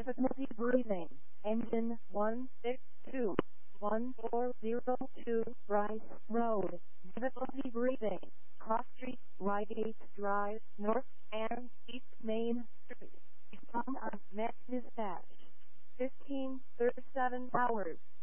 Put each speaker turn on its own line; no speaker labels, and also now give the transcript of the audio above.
difficulty breathing. Engine 1621402 Rice Road. Difficulty breathing. Cross Street, Reigate Drive, North and East Main Street. Respond on Met Dispatch. 1537 hours.